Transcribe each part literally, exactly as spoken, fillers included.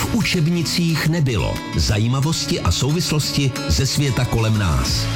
v učebnicích nebylo. Zajímavosti a souvislosti ze světa kolem nás.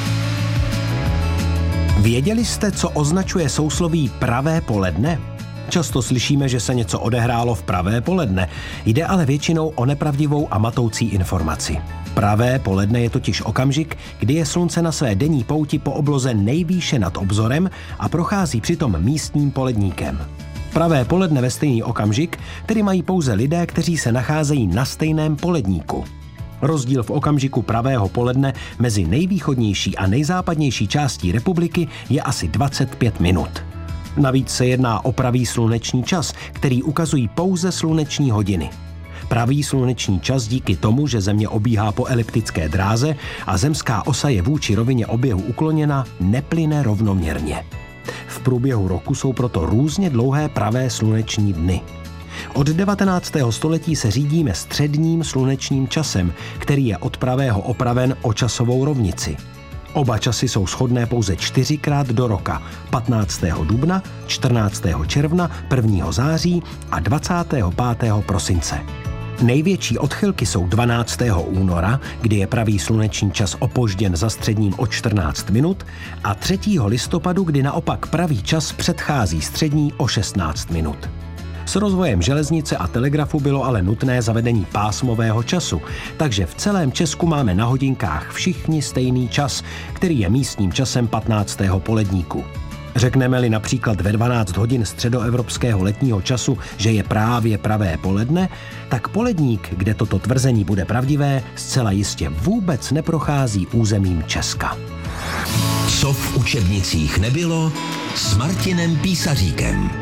Věděli jste, co označuje sousloví pravé poledne? Často slyšíme, že se něco odehrálo v pravé poledne. Jde ale většinou o nepravdivou a matoucí informaci. Pravé poledne je totiž okamžik, kdy je slunce na své denní pouti po obloze nejvýše nad obzorem a prochází přitom místním poledníkem. Pravé poledne ve stejný okamžik tedy mají pouze lidé, kteří se nacházejí na stejném poledníku. Rozdíl v okamžiku pravého poledne mezi nejvýchodnější a nejzápadnější částí republiky je asi dvacet pět minut. Navíc se jedná o pravý sluneční čas, který ukazují pouze sluneční hodiny. Pravý sluneční čas díky tomu, že Země obíhá po eliptické dráze a zemská osa je vůči rovině oběhu ukloněna, neplyne rovnoměrně. V průběhu roku jsou proto různě dlouhé pravé sluneční dny. Od devatenáctého století se řídíme středním slunečním časem, který je od pravého opraven o časovou rovnici. Oba časy jsou shodné pouze čtyřikrát do roka, patnáctého dubna, čtrnáctého června, prvního září a dvacátého pátého prosince. Největší odchylky jsou dvanáctého února, kdy je pravý sluneční čas opožděn za středním o čtrnáct minut, a třetího listopadu, kdy naopak pravý čas předchází střední o šestnáct minut. S rozvojem železnice a telegrafu bylo ale nutné zavedení pásmového času, takže v celém Česku máme na hodinkách všichni stejný čas, který je místním časem patnáctého poledníku. Řekneme-li například ve dvanáct hodin středoevropského letního času, že je právě pravé poledne, tak poledník, kde toto tvrzení bude pravdivé, zcela jistě vůbec neprochází územím Česka. Co v učebnicích nebylo, s Martinem Písaříkem.